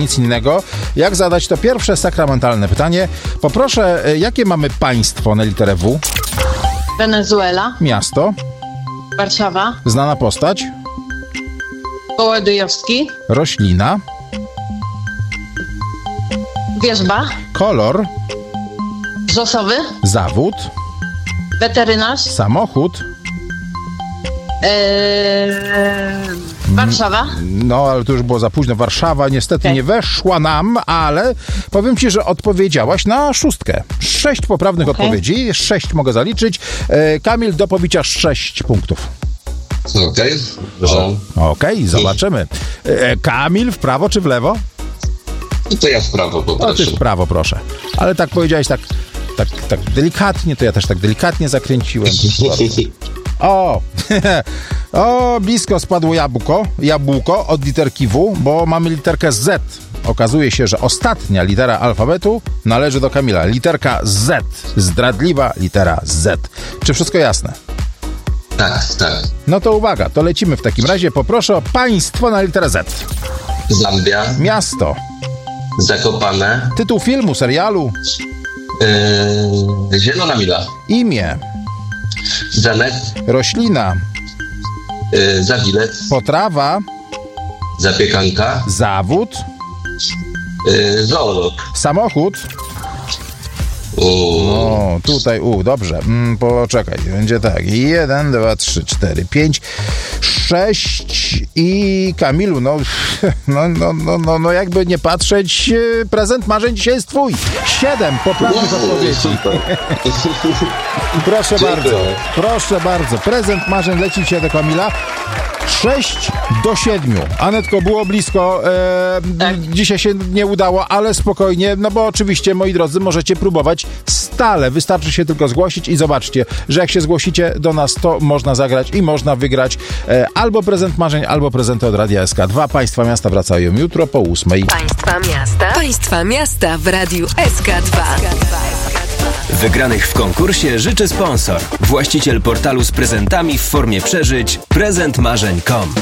nic innego, jak zadać to pierwsze sakramentalne pytanie. Poproszę, jakie mamy państwo na literę W? Wenezuela, Miasto, Warszawa, znana postać, Kołodziejowski, roślina, wierzba, kolor, Wrzosowy, zawód, weterynarz, samochód. Warszawa. No, ale to już było za późno. Warszawa niestety nie weszła nam, ale powiem ci, że odpowiedziałaś na 6. 6 poprawnych odpowiedzi. 6 mogę zaliczyć. Kamil, do pobicia 6 punktów. Okej, zobaczymy. Kamil, w prawo czy w lewo? To ja w prawo poproszę. O, ty w prawo, proszę. Ale tak powiedziałeś tak delikatnie, to ja też tak delikatnie zakręciłem. O, blisko spadło jabłko od literki W, bo mamy literkę Z. Okazuje się, że ostatnia litera alfabetu należy do Kamila. Literka Z. Zdradliwa litera Z. Czy wszystko jasne? Tak. No to uwaga, to lecimy w takim razie. Poproszę o państwo na literę Z. Zambia, Miasto. Zakopane, Tytuł filmu, serialu. Zielona Mila, Imię. Zanet, Roślina. Zawilec, Potrawa. Zapiekanka, Zawód. zoolog. Samochód. O, tutaj, dobrze. Poczekaj, będzie tak. 1, 2, 3, 4, 5, 6 i Kamilu, no jakby nie patrzeć, prezent marzeń dzisiaj jest twój. 7 poprawnych odpowiedzi. Proszę bardzo. Prezent marzeń leci dzisiaj do Kamila. 6-7. Anetko, było blisko. Dzisiaj się nie udało, ale spokojnie, no bo oczywiście, moi drodzy, możecie próbować stale. Wystarczy się tylko zgłosić i zobaczcie, że jak się zgłosicie do nas, to można zagrać i można wygrać albo prezent marzeń, albo prezenty od Radia SK2. Państwa miasta wracają jutro po 8. Państwa miasta w Radiu SK2. Wygranych w konkursie życzy sponsor. Właściciel portalu z prezentami w formie przeżyć prezentmarzeń.com.